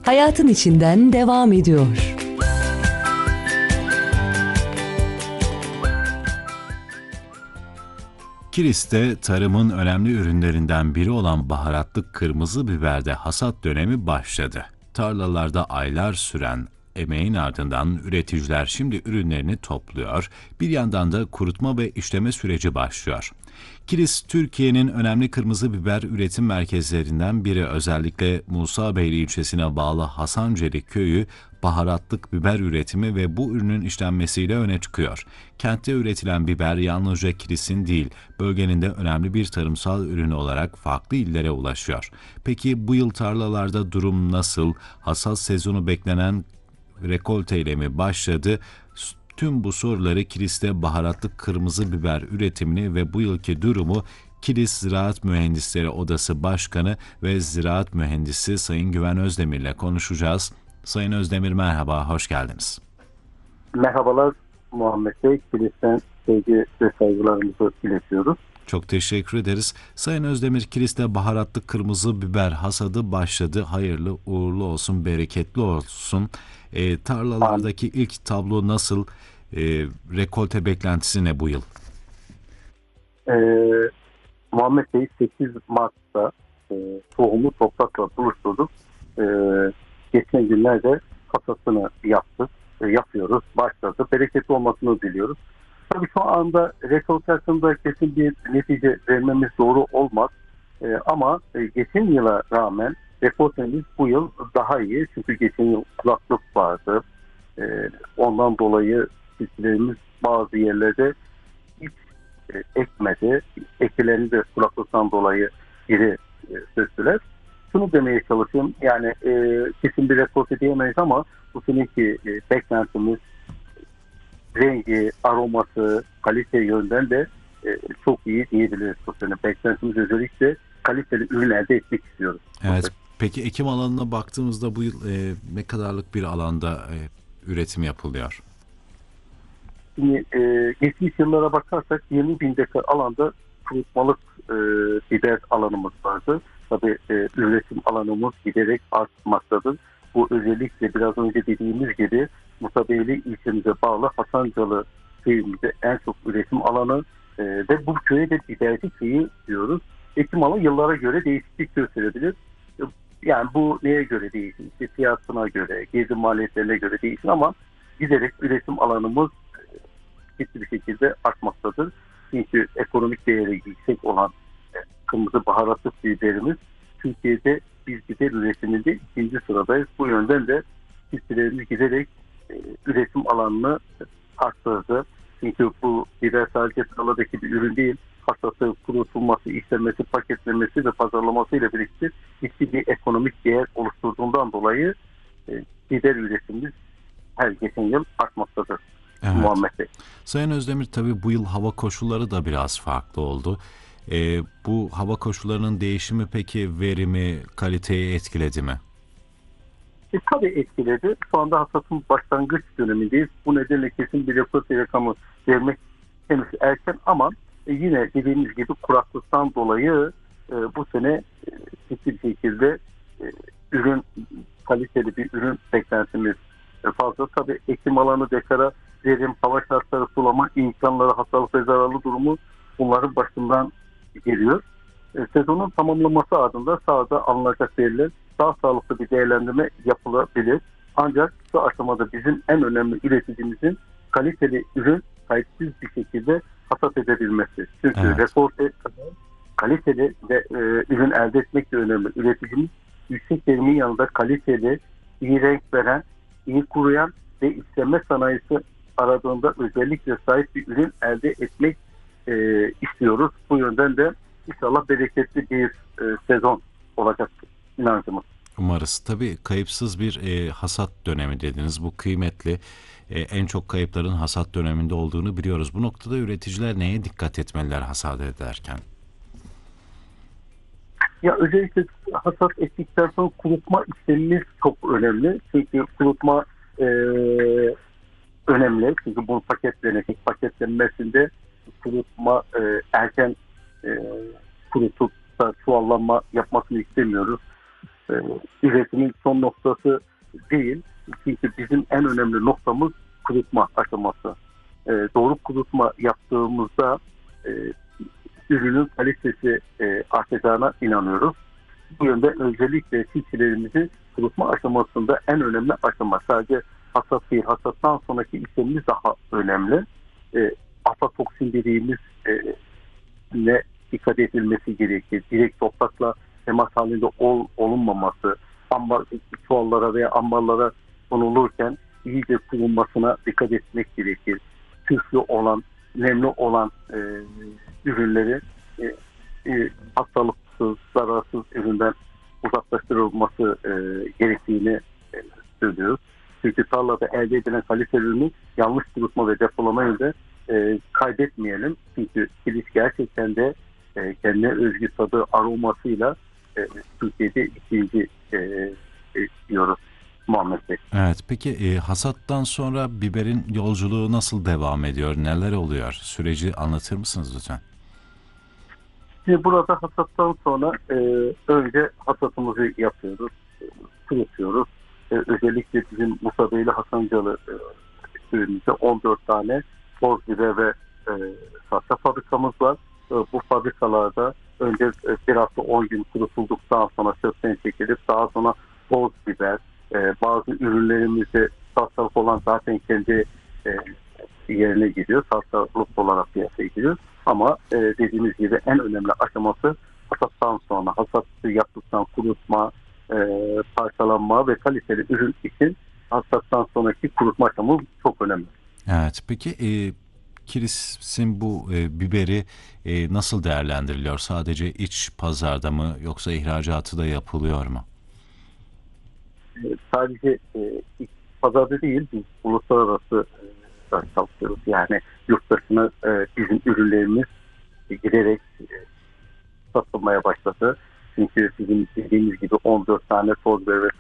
hayatın içinden devam ediyor. Kilis'te tarımın önemli ürünlerinden biri olan baharatlı kırmızı biberde hasat dönemi başladı. Tarlalarda aylar süren emeğin ardından üreticiler şimdi ürünlerini topluyor, bir yandan da kurutma ve işleme süreci başlıyor. Kilis, Türkiye'nin önemli kırmızı biber üretim merkezlerinden biri. Özellikle Musabeyli ilçesine bağlı Hasanceli köyü baharatlık biber üretimi ve bu ürünün işlenmesiyle öne çıkıyor. Kentte üretilen biber yalnızca Kilis'in değil, bölgenin de önemli bir tarımsal ürünü olarak farklı illere ulaşıyor. Peki bu yıl tarlalarda durum nasıl? Hasat sezonu beklenen rekolteyle mi başladı? Tüm bu soruları Kilis'te baharatlı kırmızı biber üretimini ve bu yılki durumu Kilis Ziraat Mühendisleri Odası Başkanı ve Ziraat Mühendisi Sayın Güven Özdemir ile konuşacağız. Sayın Özdemir, merhaba, hoş geldiniz. Merhabalar Muhammed Bey, Kilis'ten sevgi ve saygılarımızı iletiyoruz. Çok teşekkür ederiz. Sayın Özdemir, Kilis'te baharatlı kırmızı biber hasadı başladı. Hayırlı uğurlu olsun, bereketli olsun. Tarlalardaki ilk tablo nasıl? Rekolte beklentisi ne bu yıl? Muhammed Bey, 8 Mart'ta tohumu toprakla buluşturduk. Geçen günlerde hasatını yaptık. Yapıyoruz, başladı. Bereketli olmasını diliyoruz. Tabii şu anda rekolte hakkında kesin bir netice vermemiz doğru olmaz. Ama geçen yıla rağmen rekoltemiz bu yıl daha iyi. Çünkü geçen yıl kuraklık vardı. Ondan dolayı çiftçilerimiz bazı yerlerde hiç ekmedi. Ekilerini de kuraklıktan dolayı geri söktüler. Şunu demeye çalışıyorum. Yani kesin bir rekolte diyemeyiz ama bu seneki beklentimiz rengi, aroması, kalite yönden de çok iyi diyebiliriz bu sene. Beklentimiz özellikle kaliteli ürün elde etmek istiyoruz. Evet. Peki ekim alanına baktığımızda bu yıl ne kadarlık bir alanda üretim yapılıyor? Şimdi geçmiş yıllara bakarsak 20 bin dekar alanda kurutmalık biber alanımız vardı. Tabii üretim alanımız giderek artmaktadır. Bu özellikle biraz önce dediğimiz gibi Musabeyli ilçemize bağlı Hasancalı köyümüzde en çok üretim alanı ve bu köye de biberci köyü diyoruz. Ekim alanı yıllara göre değişiklik gösterebilir. Yani bu neye göre değişir? İşte fiyatına göre, gezim maliyetlerine göre değişir ama giderek üretim alanımız ciddi bir şekilde artmaktadır. Çünkü ekonomik değeri yüksek olan kırmızı baharatlı biberimiz Türkiye'de biz biber üretiminde ikinci sıradayız. Bu yönden de çiftçilerimiz giderek üretim alanını arttırdı. Çünkü bu biber sadece tarladaki bir ürün değil, hasatı, kurutulması, işlenmesi, paketlenmesi ve pazarlaması ile birlikte ciddi bir ekonomik değer oluşturduğundan dolayı biber üretimimiz her geçen yıl artmaktadır. Evet. Muhammed Bey. Sayın Özdemir, tabii bu yıl hava koşulları da biraz farklı oldu. Bu hava koşullarının değişimi peki verimi, kaliteyi etkiledi mi? Tabii etkiledi. Şu anda hasatın başlangıç dönemindeyiz. Bu nedenle kesin bir rekolte rakamı vermek henüz erken ama yine dediğimiz gibi kuraklıktan dolayı bu sene ciddi bir şekilde ürün, kaliteli bir ürün beklentimiz fazla. Tabii ekim alanı, dekara verim, hava şartları, sulama imkanları, hastalık ve zararlı durumu bunların başından geliyor. Sezonun tamamlanması ardında sahada alınacak veriler daha sağlıklı bir değerlendirme yapılabilir. Ancak şu aşamada bizim en önemli üreticimizin kaliteli ürün kayıtsız bir şekilde hasat edebilmesi. Çünkü evet, rekolte kaliteli ve ürün elde etmek de önemli. Üreticimiz yüksek verimin yanında kaliteli, iyi renk veren, iyi kuruyan ve işleme sanayisi aradığında özellikle sahip bir ürün elde etmek istiyoruz. Bu yönden de inşallah bereketli bir sezon olacak inancımız. umarız. Tabii kayıpsız bir hasat dönemi dediniz. Bu kıymetli. En çok kayıpların hasat döneminde olduğunu biliyoruz. Bu noktada üreticiler neye dikkat etmeliler hasat ederken? Ya özellikle hasat ettikten sonra kurutma işlemimiz çok önemli. Çünkü kurutma önemli. Çünkü bu paketlenmesinde kurutma erken kurutup da çuvallanma yapmasını istemiyoruz. üretimin son noktası değil. Çünkü bizim en önemli noktamız kurutma aşaması. Doğru kurutma yaptığımızda ürünün kalitesi artacağına inanıyoruz. Bu yönde özellikle çiftçilerimizin kurutma aşamasında en önemli aşama. Sadece hasat değil, hasattan sonraki işlemimiz daha önemli. Aflatoksin dediğimiz ne dikkat edilmesi gerekir. Direkt toprakla temas halinde olunmaması, çuvallara veya ambarlara konulurken iyice kurulmasına dikkat etmek gerekir. Küflü olan, nemli olan ürünleri hastalıksız, zararsız üründen uzaklaştırılması gerektiğini söylüyoruz. Çünkü tarlada elde edilen kalite ürünü yanlış kurutma ve depolamayı da kaybetmeyelim. Çünkü kilis gerçekten de kendine özgü tadı, aromasıyla Türkiye'de ikinci diyoruz Muhammed Bey. Evet, peki hasattan sonra biberin yolculuğu nasıl devam ediyor? Neler oluyor? Süreci anlatır mısınız lütfen? Şimdi burada hasattan sonra önce hasatımızı yapıyoruz, kurutuyoruz. Özellikle bizim Musa Beyli Hasancalı köyümüzde 14 tane toz biber ve salça fabrikamız var. Bu fabrikalarda önce bir hafta 10 gün kurutulduktan sonra çöpten çekilip daha sonra toz biber, bazı ürünlerimizde salçalık olan zaten kendi yerine gidiyor. Salçalık olarak piyasaya giriyor. Ama dediğimiz gibi en önemli aşaması hasattan sonra. Hasatı yaptıktan kurutma, parçalanma ve kaliteli ürün için hasattan sonraki kurutma aşaması çok önemli. Evet, peki Kilis'in bu biberi nasıl değerlendiriliyor? Sadece iç pazarda mı yoksa ihracatı da yapılıyor mu? Sadece pazarda değil, biz uluslararası çalışıyoruz. Yani yurt dışına bizim ürünlerimiz giderek satılmaya başladı. Çünkü bizim dediğimiz gibi 14 tane toz biber ve